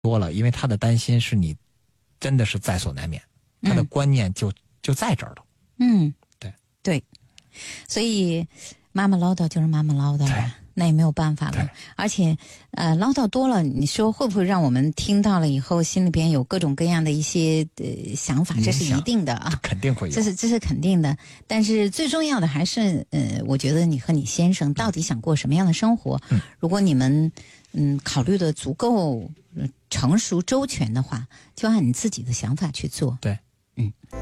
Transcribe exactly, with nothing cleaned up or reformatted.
多了，因为他的担心是你真的是在所难免，他的观念就、嗯、就在这儿了。 嗯， 对对，所以妈妈唠叨就是妈妈唠叨了，那也没有办法了。而且呃唠叨多了，你说会不会让我们听到了以后心里边有各种各样的一些呃想法？这是一定的啊， 肯定会有， 这是这是肯定的。但是最重要的还是呃，我觉得你和你先生到底想过什么样的生活？嗯、如果你们嗯考虑的足够成熟周全的话，就按你自己的想法去做。 对， 嗯。